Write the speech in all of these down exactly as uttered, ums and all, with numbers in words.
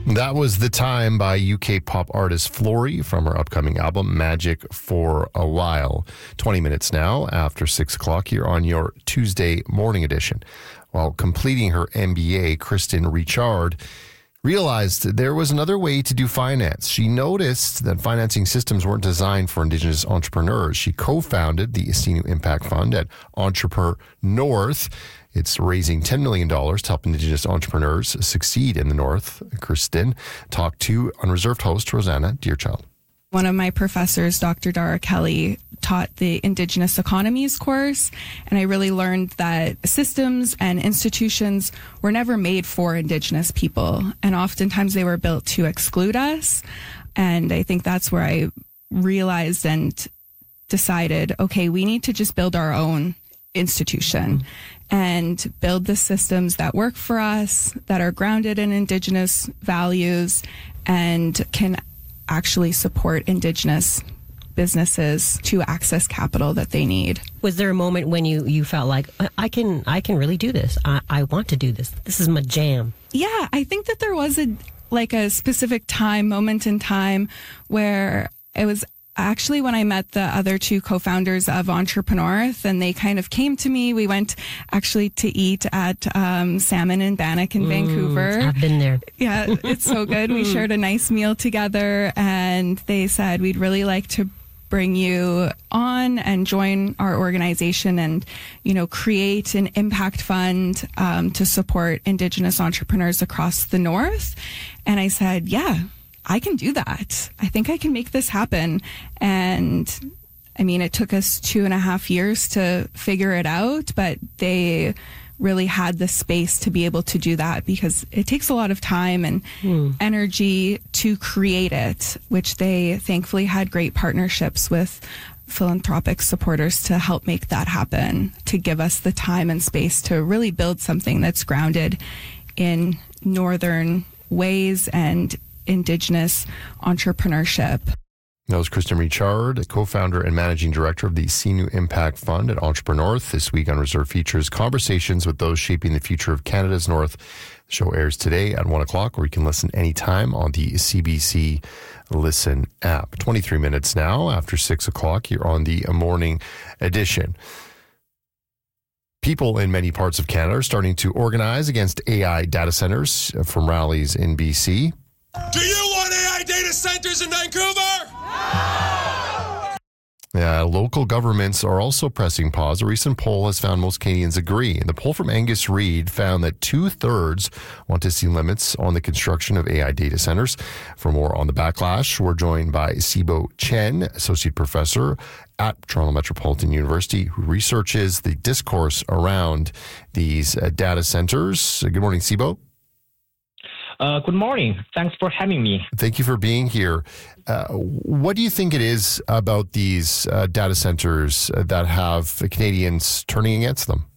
That was The Time by U K pop artist Flory from her upcoming album Magic for a While. twenty minutes now after six o'clock here on your Tuesday morning edition. While completing her M B A, Kristen Richard realized there was another way to do finance. She noticed that financing systems weren't designed for Indigenous entrepreneurs. She co-founded the Sinu Impact Fund at Entrepreneur North. It's raising ten million dollars to help Indigenous entrepreneurs succeed in the North. Kristen talked to unreserved host Rosanna Deerchild. One of my professors, Doctor Dara Kelly, taught the Indigenous Economies course, and I really learned that systems and institutions were never made for Indigenous people, and oftentimes they were built to exclude us. And I think that's where I realized and decided, okay, we need to just build our own institution and build the systems that work for us, that are grounded in Indigenous values, and can actually support Indigenous businesses to access capital that they need. Was there a moment when you, you felt like, I can I can really do this? I, I want to do this. This is my jam. Yeah, I think that there was a like a specific time, moment in time, where it was actually when I met the other two co-founders of Entrepreneur, and they kind of came to me. We went actually to eat at um, Salmon and Bannock in mm, Vancouver. I've been there. Yeah, it's so good. We shared a nice meal together, and they said, we'd really like to bring you on and join our organization and, you know, create an impact fund um, to support Indigenous entrepreneurs across the North. And I said, yeah, I can do that. I think I can make this happen. And I mean, it took us two and a half years to figure it out, but they really had the space to be able to do that because it takes a lot of time and mm. energy to create it, which they thankfully had great partnerships with philanthropic supporters to help make that happen, to give us the time and space to really build something that's grounded in Northern ways and Indigenous entrepreneurship. That was Kristen Richard, co-founder and managing director of the Sinu Impact Fund at Entrepreneur. This week on Reserve features conversations with those shaping the future of Canada's North. The show airs today at one o'clock, or you can listen anytime on the C B C Listen app. twenty-three minutes now after six o'clock here on the morning edition. People in many parts of Canada are starting to organize against A I data centers from rallies in B C. Do you want A I data centers in Vancouver? Yeah, local governments are also pressing pause. A recent poll has found most Canadians agree. And the poll from Angus Reid found that two-thirds want to see limits on the construction of A I data centers. For more on the backlash, we're joined by Sibo Chen, associate professor at Toronto Metropolitan University, who researches the discourse around these uh, data centers. Good morning, Sibo. Uh, good morning. Thanks for having me. Thank you for being here. Uh, what do you think it is about these uh, data centers that have Canadians turning against them?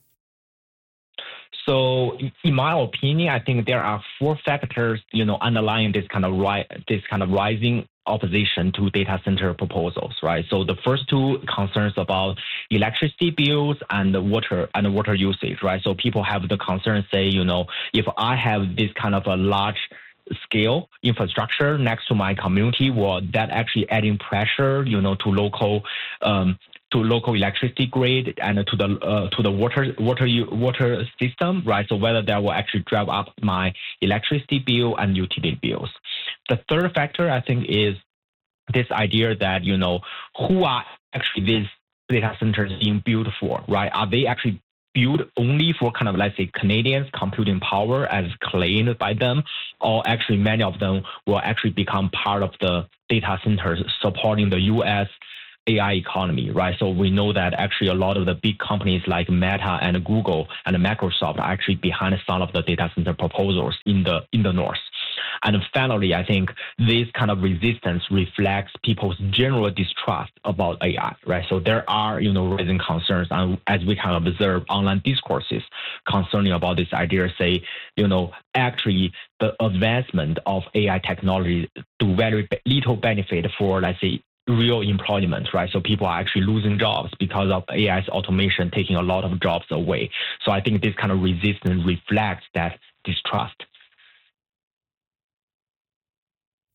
So, in my opinion, I think there are four factors, you know, underlying this kind of ri- this kind of rising opposition to data center proposals, right? So the first two concerns about electricity bills and water and water usage, right? So people have the concern, say, you know, if I have this kind of a large scale infrastructure next to my community, will that actually adding pressure, you know, to local um, to local electricity grid and to the uh, to the water water water system, right? So whether that will actually drive up my electricity bill and utility bills. The third factor, I think, is this idea that, you know, who are actually these data centers being built for, right? Are they actually built only for kind of, let's say, Canadians' computing power as claimed by them, or actually many of them will actually become part of the data centers supporting the U S A I economy, right? So we know that actually a lot of the big companies like Meta and Google and Microsoft are actually behind some of the data center proposals in the in the North. And finally, I think this kind of resistance reflects people's general distrust about A I, right? So there are, you know, rising concerns, and as we can observe online discourses concerning about this idea, say, you know, actually the advancement of A I technology do very little benefit for, let's say, real employment, right? So people are actually losing jobs because of A I's automation taking a lot of jobs away. So I think this kind of resistance reflects that distrust.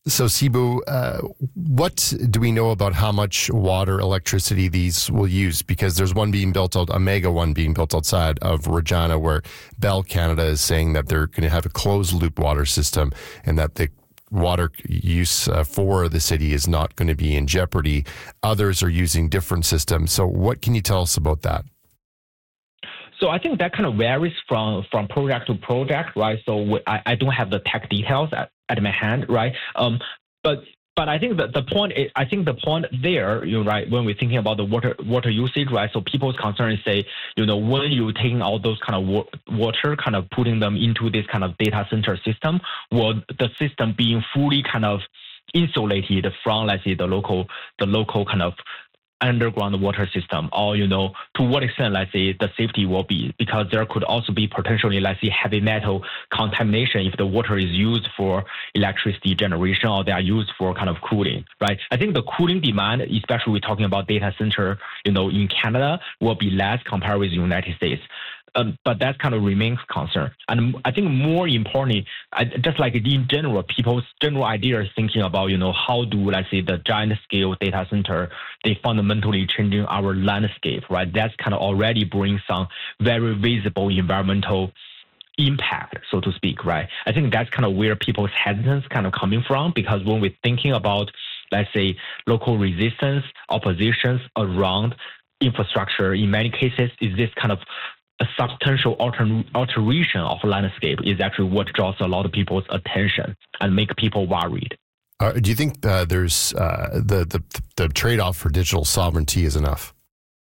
So, Sibu, uh, what do we know about how much water, electricity these will use? Because there's one being built out, a mega one being built outside of Regina, where Bell Canada is saying that they're going to have a closed loop water system and that the water use uh, for the city is not going to be in jeopardy. Others are using different systems. So, what can you tell us about that? So I think that kind of varies from, from project to project, right? So I, I don't have the tech details at, at my hand, right? Um, but but I think that the point is, I think the point there, you're right, when we're thinking about the water water usage, right? So people's concern is say, you know, when you're taking all those kind of wa- water, kind of putting them into this kind of data center system, will the system being fully kind of insulated from, let's say, the local the local kind of underground water system, or, you know, to what extent, let's say, the safety will be, because there could also be potentially, let's say, heavy metal contamination if the water is used for electricity generation or they are used for kind of cooling, right? I think the cooling demand, especially we're talking about data center, you know, in Canada, will be less compared with the United States. Um, but that kind of remains concern. And I think more importantly, I, just like in general, people's general idea is thinking about, you know, how do, let's say, the giant scale data center, they fundamentally changing our landscape, right? That's kind of already brings some very visible environmental impact, so to speak, right? I think that's kind of where people's hesitance kind of coming from, because when we're thinking about, let's say, local resistance, oppositions around infrastructure, in many cases, is this kind of a substantial alter- alteration of landscape is actually what draws a lot of people's attention and make people worried. Uh, do you think uh, there's uh, the, the the trade-off for digital sovereignty is enough?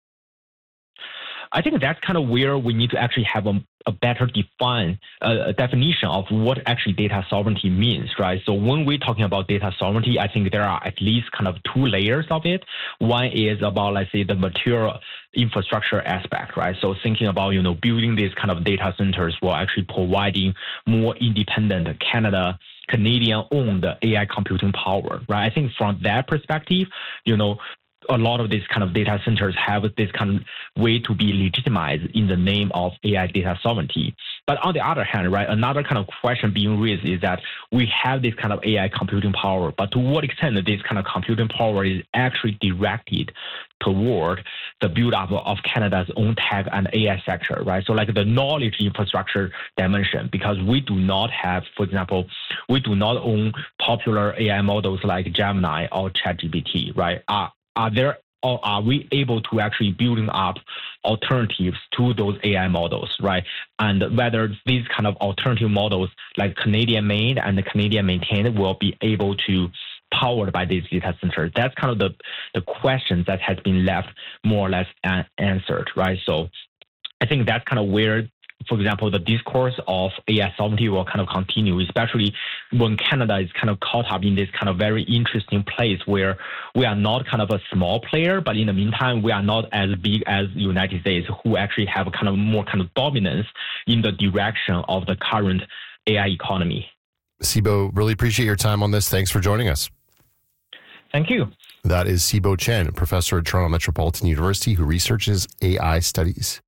I think that's kind of where we need to actually have a, a better define uh, definition of what actually data sovereignty means, right? So when we're talking about data sovereignty, I think there are at least kind of two layers of it. One is about, let's say, the material infrastructure aspect, right? So thinking about, you know, building these kind of data centers while actually providing more independent Canada, Canadian-owned A I computing power, right? I think from that perspective, you know, a lot of these kind of data centers have this kind of way to be legitimized in the name of A I data sovereignty. But on the other hand, right, another kind of question being raised is that we have this kind of A I computing power, but to what extent this kind of computing power is actually directed toward the build-up of Canada's own tech and A I sector, right? So like the knowledge infrastructure dimension, because we do not have, for example, we do not own popular A I models like Gemini or ChatGPT, right? Are, are there or are we able to actually building up alternatives to those A I models, right? And whether these kind of alternative models like Canadian made and the Canadian maintained will be able to powered by these data centers. That's kind of the, the question that has been left more or less answered, right? So I think that's kind of where, for example, the discourse of A I sovereignty will kind of continue, especially when Canada is kind of caught up in this kind of very interesting place where we are not kind of a small player, but in the meantime, we are not as big as the United States, who actually have a kind of more kind of dominance in the direction of the current A I economy. Sibo, really appreciate your time on this. Thanks for joining us. Thank you. That is Sibo Chen, professor at Toronto Metropolitan University who researches A I studies.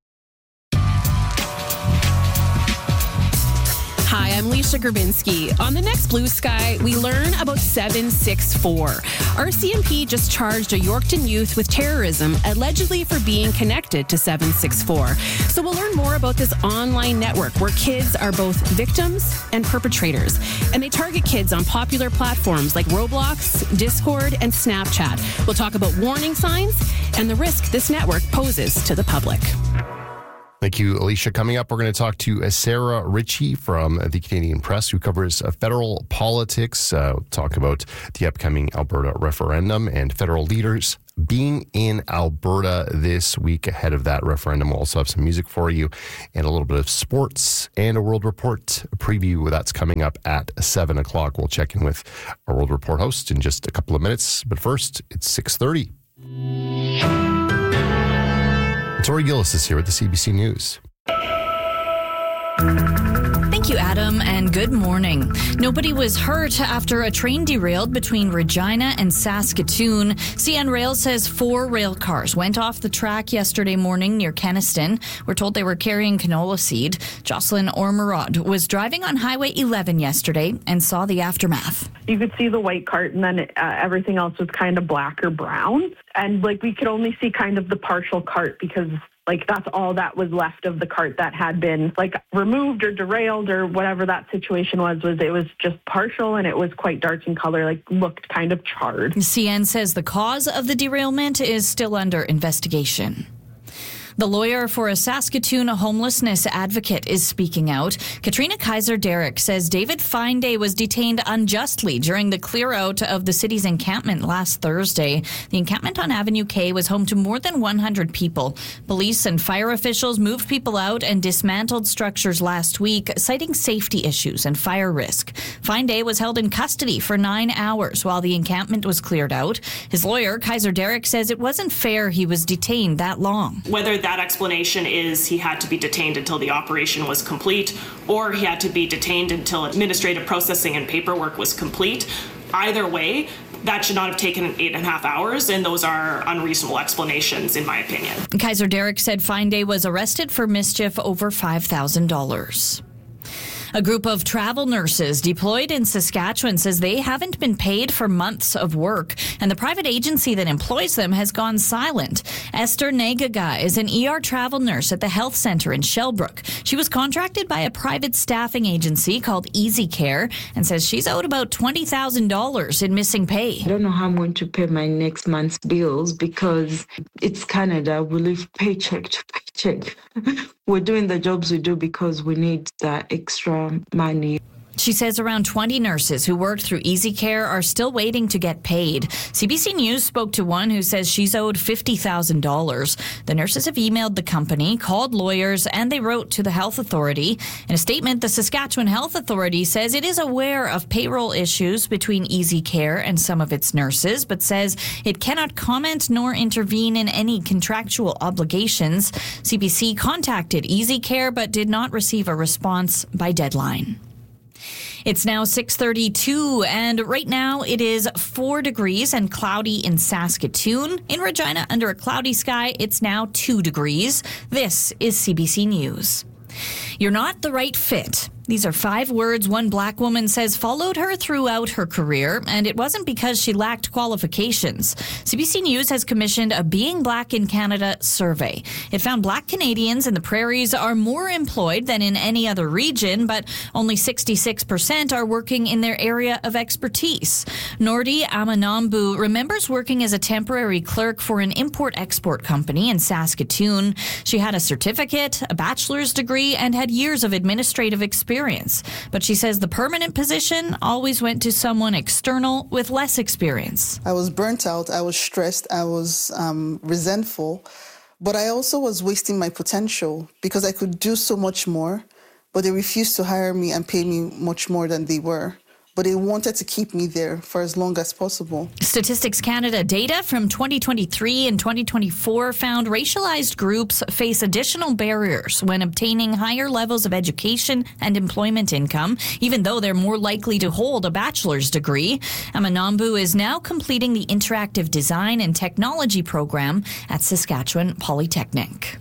Hi, I'm Leisha Grabinski. On the next Blue Sky, we learn about seven six four. R C M P just charged a Yorkton youth with terrorism, allegedly for being connected to seven six four. So we'll learn more about this online network where kids are both victims and perpetrators. And they target kids on popular platforms like Roblox, Discord, and Snapchat. We'll talk about warning signs and the risk this network poses to the public. Thank you, Alicia. Coming up, we're going to talk to Sarah Ritchie from the Canadian Press, who covers federal politics. Uh, we'll talk about the upcoming Alberta referendum and federal leaders being in Alberta this week ahead of that referendum. We'll also have some music for you and a little bit of sports and a World Report preview. That's coming up at seven o'clock. We'll check in with our World Report host in just a couple of minutes. But first, it's six thirty. Tori Gillis is here with the C B C News. Thank Thank you, Adam, and good morning. Nobody was hurt after a train derailed between Regina and Saskatoon. C N Rail says four rail cars went off the track yesterday morning near Kenaston. We're told they were carrying canola seed. Jocelyn Ormerod was driving on Highway eleven yesterday and saw the aftermath. You could see the white cart, and then uh, everything else was kind of black or brown. And like we could only see kind of the partial cart because like that's all that was left of the cart that had been like removed or derailed or whatever that situation was, was it was just partial and it was quite dark in color, like looked kind of charred. C N says the cause of the derailment is still under investigation. The lawyer for a Saskatoon homelessness advocate is speaking out. Katrina Kaiser-Derrick says David Finday was detained unjustly during the clear-out of the city's encampment last Thursday. The encampment on Avenue K was home to more than one hundred people. Police and fire officials moved people out and dismantled structures last week, citing safety issues and fire risk. Finday was held in custody for nine hours while the encampment was cleared out. His lawyer, Kaiser-Derrick, says it wasn't fair he was detained that long. Whether that explanation is he had to be detained until the operation was complete, or he had to be detained until administrative processing and paperwork was complete. Either way, that should not have taken eight and a half hours, and those are unreasonable explanations, in my opinion. Kaiser-Derrick said Finday was arrested for mischief over five thousand dollars. A group of travel nurses deployed in Saskatchewan says they haven't been paid for months of work, and the private agency that employs them has gone silent. Esther Negaga is an E R travel nurse at the health center in Shellbrook. She was contracted by a private staffing agency called Easy Care and says she's owed about twenty thousand dollars in missing pay. I don't know how I'm going to pay my next month's bills because it's Canada. We live paycheck to paycheck. We're doing the jobs we do because we need that extra money. She says around twenty nurses who worked through Easy Care are still waiting to get paid. C B C News spoke to one who says she's owed fifty thousand dollars. The nurses have emailed the company, called lawyers, and they wrote to the health authority. In a statement, the Saskatchewan Health Authority says it is aware of payroll issues between Easy Care and some of its nurses, but says it cannot comment nor intervene in any contractual obligations. C B C contacted Easy Care but did not receive a response by deadline. It's now six thirty-two, and right now it is four degrees and cloudy in Saskatoon. In Regina, under a cloudy sky, it's now two degrees. This is C B C News. You're not the right fit. These are five words one black woman says followed her throughout her career, and it wasn't because she lacked qualifications. C B C News has commissioned a Being Black in Canada survey. It found black Canadians in the prairies are more employed than in any other region, but only sixty-six percent are working in their area of expertise. Nordi Amanambu remembers working as a temporary clerk for an import-export company in Saskatoon. She had a certificate, a bachelor's degree, and had years of administrative experience. But she says the permanent position always went to someone external with less experience. I was burnt out, I was stressed, I was um, resentful, but I also was wasting my potential because I could do so much more, but they refused to hire me and pay me much more than they were. But they wanted to keep me there for as long as possible. Statistics Canada data from twenty twenty-three and twenty twenty-four found racialized groups face additional barriers when obtaining higher levels of education and employment income, even though they're more likely to hold a bachelor's degree. Amanambu is now completing the interactive design and technology program at Saskatchewan Polytechnic.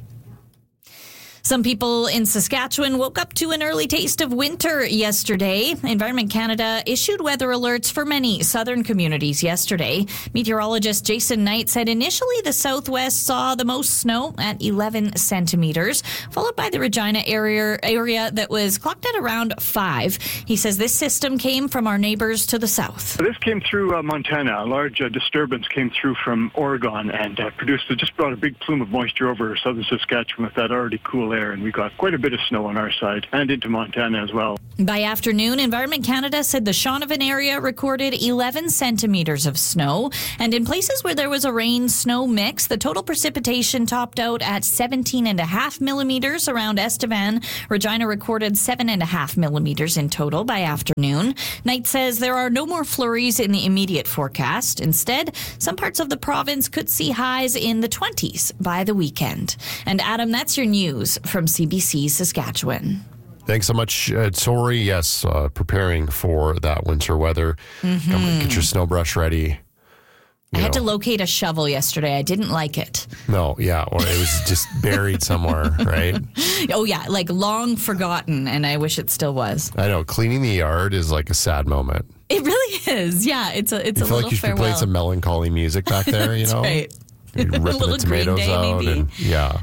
Some people in Saskatchewan woke up to an early taste of winter yesterday. Environment Canada issued weather alerts for many southern communities yesterday. Meteorologist Jason Knight said initially the southwest saw the most snow at eleven centimeters, followed by the Regina area, area that was clocked at around five. He says this system came from our neighbors to the south. This came through uh, Montana. A large uh, disturbance came through from Oregon and uh, produced, just brought a big plume of moisture over southern Saskatchewan with that already cool air. And we got quite a bit of snow on our side and into Montana as well. By afternoon, Environment Canada said the Shaunavon area recorded eleven centimeters of snow. And in places where there was a rain-snow mix, the total precipitation topped out at seventeen and a half millimeters around Estevan. Regina recorded seven and a half millimeters in total by afternoon. Knight says there are no more flurries in the immediate forecast. Instead, some parts of the province could see highs in the twenties by the weekend. And Adam, that's your news from C B C Saskatchewan. Thanks so much, uh, Tori. Yes, uh, preparing for that winter weather. Mm-hmm. Come on, get your snow brush ready. I You had know. to locate a shovel yesterday. I didn't like it. No, yeah, or it was just buried somewhere, right? Oh, yeah, like long forgotten, and I wish it still was. I know. Cleaning the yard is like a sad moment. It really is. Yeah, it's a it's You a feel little like you should be farewell. playing some melancholy music back there, you That's know? right. You're ripping Little the tomatoes Green Day, out. maybe. And, yeah.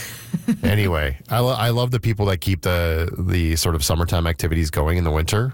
Anyway, I, lo- I love the people that keep the, the sort of summertime activities going in the winter.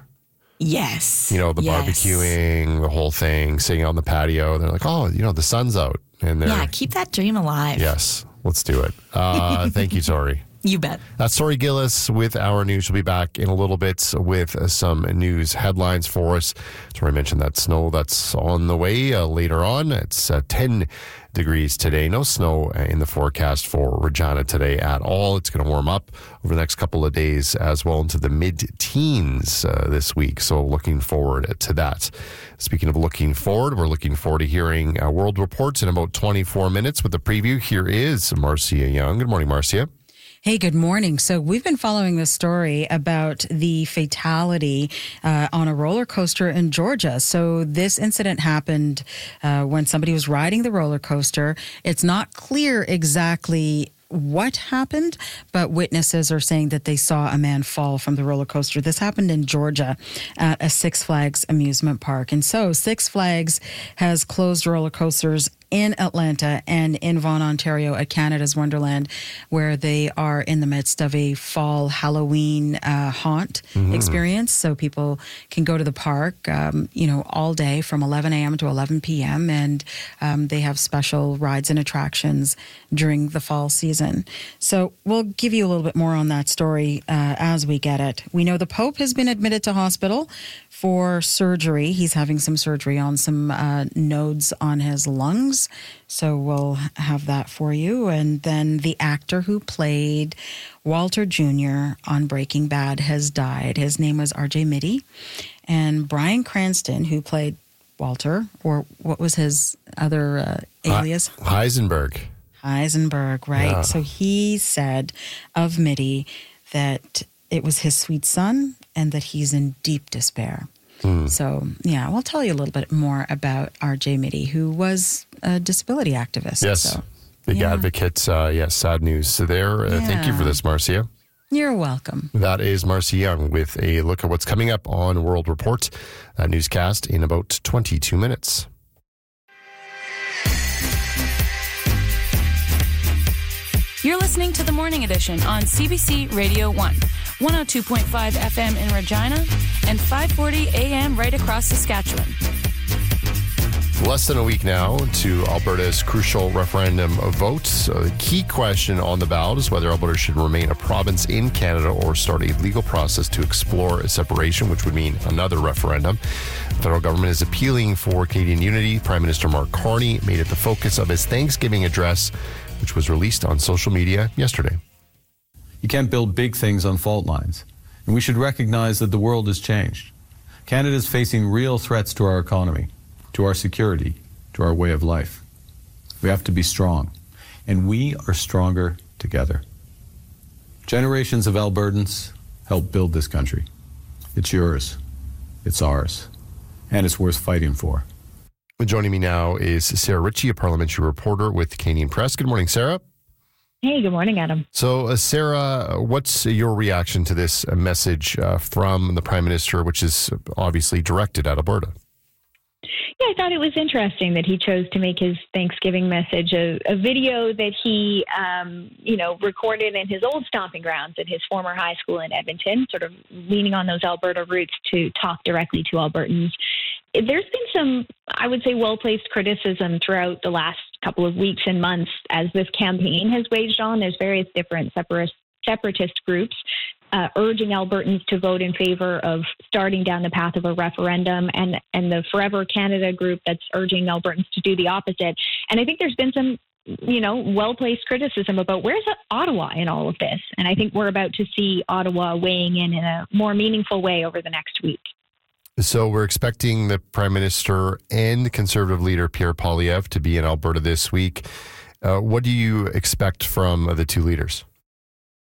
Yes. You know, the yes. barbecuing, the whole thing, sitting out on the patio. They're like, oh, you know, the sun's out. And they're, Yeah, keep that dream alive. yes, let's do it. Uh, thank you, Tori. You bet. That's Tori Gillis with our news. She'll be back in a little bit with uh, some news headlines for us. Tori mentioned that snow that's on the way uh, later on. It's uh, ten degrees today. No snow in the forecast for Regina today at all. It's going to warm up over the next couple of days as well into the mid-teens uh, this week. So looking forward to that. Speaking of looking forward, we're looking forward to hearing uh, World Reports in about twenty-four minutes with the preview. Here is Marcia Young. Good morning, Marcia. Hey, good morning. So we've been following this story about the fatality uh, on a roller coaster in Georgia. So this incident happened uh, when somebody was riding the roller coaster. It's not clear exactly what happened, but witnesses are saying that they saw a man fall from the roller coaster. This happened in Georgia at a Six Flags amusement park. And so Six Flags has closed roller coasters in Atlanta and in Vaughan, Ontario at Canada's Wonderland, where they are in the midst of a fall Halloween uh, haunt Mhm. experience. So people can go to the park, um, you know, all day from eleven a.m. to eleven p.m. And um, they have special rides and attractions during the fall season. So we'll give you a little bit more on that story uh, as we get it. We know the Pope has been admitted to hospital for surgery. He's having some surgery on some uh, nodes on his lungs. So we'll have that for you. And then the actor who played Walter Junior on Breaking Bad has died. His name was R J Mitte. And Bryan Cranston, who played Walter, or what was his other uh, alias? Uh, Heisenberg. Heisenberg, right. Yeah. So he said of Mitte that it was his sweet son and that he's in deep despair. Hmm. So, yeah, we'll tell you a little bit more about R J Mitte, who was a disability activist. Yes. So, Big yeah. advocates. Uh, yes, sad news so there. Uh, Thank you for Yeah. this, Marcia. You're welcome. That is Marcia Young with a look at what's coming up on World Report. That newscast in about twenty-two minutes. You're listening to the Morning Edition on C B C Radio one, one oh two point five F M in Regina, and five forty A M right across Saskatchewan. Less than a week now to Alberta's crucial referendum vote. So the key question on the ballot is whether Alberta should remain a province in Canada or start a legal process to explore a separation, which would mean another referendum. The federal government is appealing for Canadian unity. Prime Minister Mark Carney made it the focus of his Thanksgiving address, which was released on social media yesterday. You can't build big things on fault lines. And we should recognize that the world has changed. Canada is facing real threats to our economy, to our security, to our way of life. We have to be strong, and we are stronger together. Generations of Albertans helped build this country. It's yours, it's ours, and it's worth fighting for. Joining me now is Sarah Ritchie, a parliamentary reporter with the Canadian Press. Good morning, Sarah. Hey, good morning, Adam. So, uh, Sarah, what's your reaction to this uh, message uh, from the Prime Minister, which is obviously directed at Alberta? Yeah, I thought it was interesting that he chose to make his Thanksgiving message a, a video that he, um, you know, recorded in his old stomping grounds at his former high school in Edmonton, sort of leaning on those Alberta roots to talk directly to Albertans. There's been some, I would say, well-placed criticism throughout the last couple of weeks and months as this campaign has waged on. There's various different separatist, separatist groups uh, urging Albertans to vote in favor of starting down the path of a referendum, and, and the Forever Canada group that's urging Albertans to do the opposite. And I think there's been some, you know, well-placed criticism about where's Ottawa in all of this. And I think we're about to see Ottawa weighing in in a more meaningful way over the next week. So we're expecting the Prime Minister and Conservative leader Pierre Poilievre to be in Alberta this week. Uh, what do you expect from the two leaders?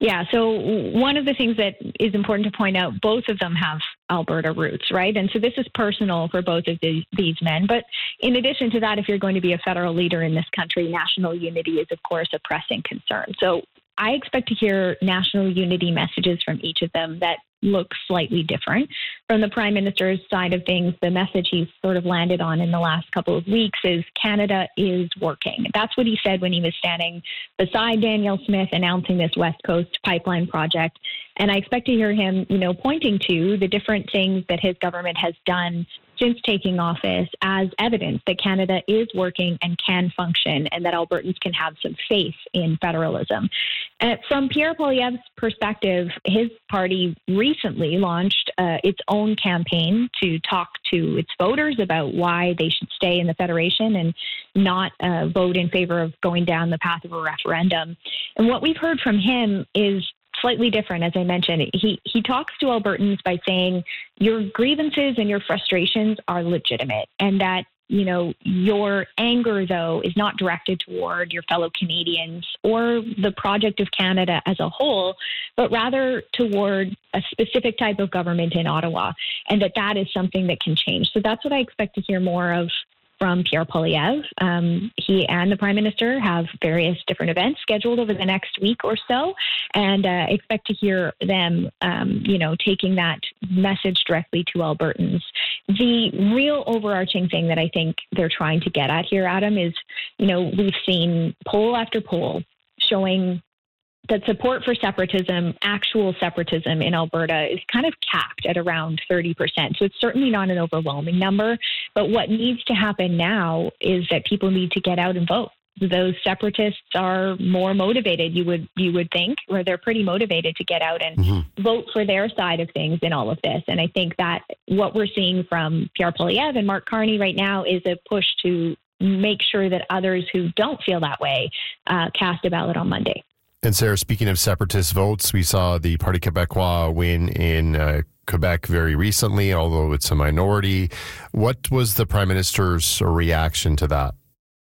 Yeah, so one of the things that is important to point out, both of them have Alberta roots, right? And so this is personal for both of the, these men. But in addition to that, if you're going to be a federal leader in this country, national unity is, of course, a pressing concern. So I expect to hear national unity messages from each of them that look slightly different. From the Prime Minister's side of things, the message he's sort of landed on in the last couple of weeks is Canada is working. That's what he said when he was standing beside Danielle Smith announcing this West Coast pipeline project. And I expect to hear him, you know, pointing to the different things that his government has done since taking office as evidence that Canada is working and can function, and that Albertans can have some faith in federalism. And from Pierre Poilievre's perspective, his party recently launched uh, its own campaign to talk to its voters about why they should stay in the Federation and not uh, vote in favor of going down the path of a referendum. And what we've heard from him is slightly different, as I mentioned. He he talks to Albertans by saying your grievances and your frustrations are legitimate, and that, you know, your anger, though, is not directed toward your fellow Canadians or the project of Canada as a whole, but rather toward a specific type of government in Ottawa, and that that is something that can change. So that's what I expect to hear more of from Pierre Poilievre. Um, he and the Prime Minister have various different events scheduled over the next week or so, and uh, expect to hear them, um, you know, taking that message directly to Albertans. The real overarching thing that I think they're trying to get at here, Adam, is, you know, we've seen poll after poll showing that support for separatism, actual separatism in Alberta, is kind of capped at around thirty percent. So it's certainly not an overwhelming number. But what needs to happen now is that people need to get out and vote. Those separatists are more motivated, you would you would think, or they're pretty motivated to get out and mm-hmm. vote for their side of things in all of this. And I think that what we're seeing from Pierre Poilievre and Mark Carney right now is a push to make sure that others who don't feel that way uh, cast a ballot on Monday. And Sarah, speaking of separatist votes, we saw the Parti Québécois win in uh, Quebec very recently, although it's a minority. What was the Prime Minister's reaction to that?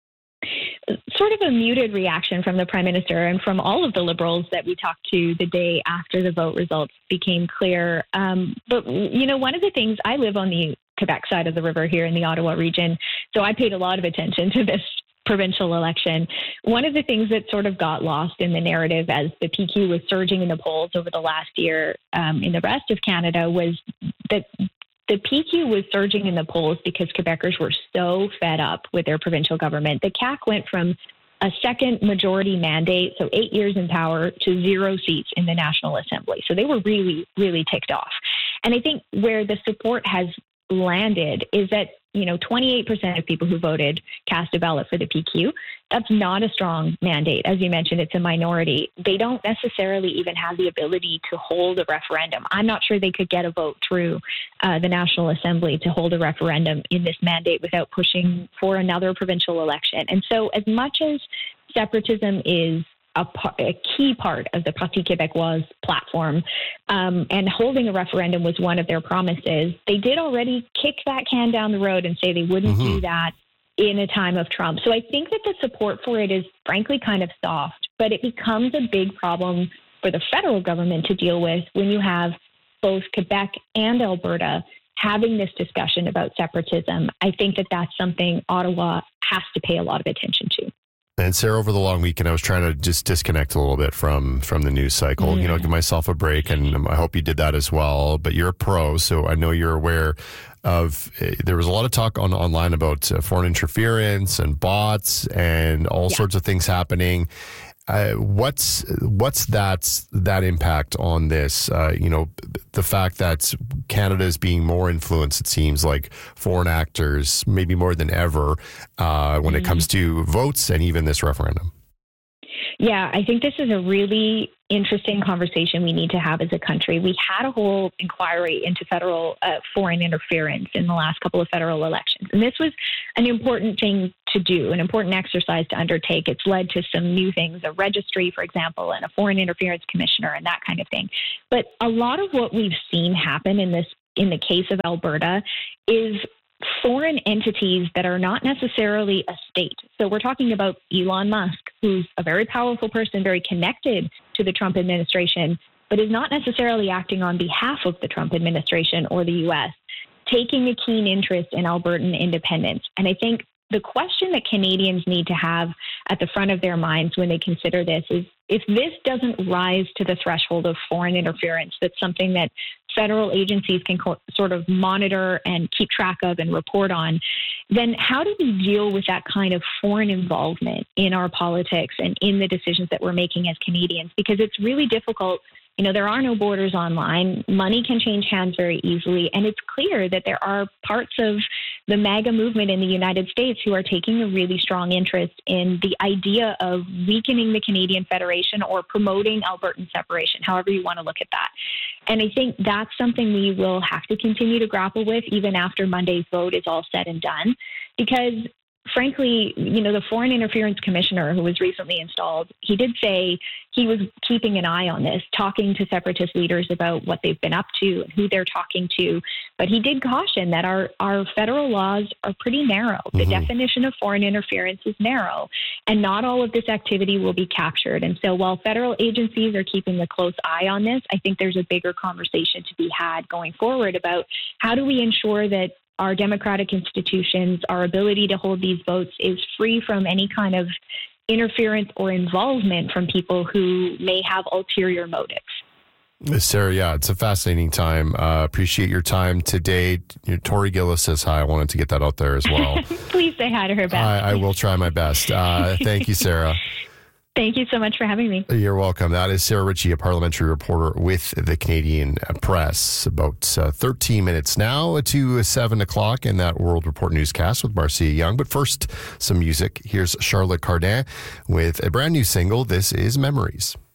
Sort of a muted reaction from the Prime Minister and from all of the Liberals that we talked to the day after the vote results became clear. Um, but, you know, one of the things, I live on the Quebec side of the river here in the Ottawa region, so I paid a lot of attention to this provincial election. One of the things that sort of got lost in the narrative as the P Q was surging in the polls over the last year um, in the rest of Canada was that the P Q was surging in the polls because Quebecers were so fed up with their provincial government. The C A Q went from a second majority mandate, so eight years in power, to zero seats in the National Assembly. So they were really, really ticked off. And I think where the support has landed is that, you know, twenty-eight percent of people who voted cast a ballot for the P Q. That's not a strong mandate. As you mentioned, it's a minority. They don't necessarily even have the ability to hold a referendum. I'm not sure they could get a vote through uh, the National Assembly to hold a referendum in this mandate without pushing for another provincial election. And so as much as separatism is A, par- a key part of the Parti Québécois platform, um, and holding a referendum was one of their promises. They did already kick that can down the road and say they wouldn't mm-hmm. do that in a time of Trump. So I think that the support for it is frankly kind of soft, but it becomes a big problem for the federal government to deal with when you have both Quebec and Alberta having this discussion about separatism. I think that that's something Ottawa has to pay a lot of attention to. And Sarah, over the long weekend, I was trying to just disconnect a little bit from from the news cycle, mm. you know, give myself a break. And I hope you did that as well. But you're a pro, so I know you're aware of, uh, there was a lot of talk on online about uh, foreign interference and bots and all yeah. sorts of things happening. Uh, what's what's that that impact on this? Uh, you know, the fact that Canada is being more influenced, it seems like foreign actors, maybe more than ever, uh, when mm-hmm. it comes to votes and even this referendum. Yeah, I think this is a really interesting conversation we need to have as a country. We had a whole inquiry into federal uh, foreign interference in the last couple of federal elections. And this was an important thing to do, an important exercise to undertake. It's led to some new things, a registry, for example, and a foreign interference commissioner and that kind of thing. But a lot of what we've seen happen in this, in the case of Alberta, is foreign entities that are not necessarily a state. So we're talking about Elon Musk, who's a very powerful person, very connected to the Trump administration, but is not necessarily acting on behalf of the Trump administration or the U S, taking a keen interest in Albertan independence. And I think the question that Canadians need to have at the front of their minds when they consider this is, if this doesn't rise to the threshold of foreign interference, that's something that federal agencies can co- sort of monitor and keep track of and report on, then how do we deal with that kind of foreign involvement in our politics and in the decisions that we're making as Canadians? Because it's really difficult. You know, there are no borders online. Money can change hands very easily. And it's clear that there are parts of the MAGA movement in the United States who are taking a really strong interest in the idea of weakening the Canadian Federation or promoting Albertan separation, however you want to look at that. And I think that's something we will have to continue to grapple with even after Monday's vote is all said and done, because frankly, you know, the Foreign Interference Commissioner who was recently installed, he did say he was keeping an eye on this, talking to separatist leaders about what they've been up to and who they're talking to. But he did caution that our, our federal laws are pretty narrow. The mm-hmm. definition of foreign interference is narrow, and not all of this activity will be captured. And so while federal agencies are keeping a close eye on this, I think there's a bigger conversation to be had going forward about how do we ensure that our democratic institutions, our ability to hold these votes is free from any kind of interference or involvement from people who may have ulterior motives. Sarah, yeah, it's a fascinating time. Uh, appreciate your time today. Tori Gillis says hi. I wanted to get that out there as well. Please say hi to her back. I, I will try my best. Uh, thank you, Sarah. Thank you so much for having me. You're welcome. That is Sarah Ritchie, a parliamentary reporter with the Canadian Press. About uh, thirteen minutes now to seven o'clock in that World Report newscast with Marcia Young. But first, some music. Here's Charlotte Cardin with a brand new single. This is Memories.